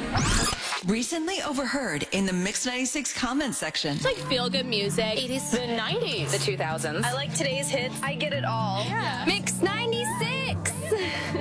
Recently overheard in the Mix 96 comment section. It's like feel-good music. 80s. The 90s. The 2000s. I like today's hits. I get it all. Yeah. Mix 96.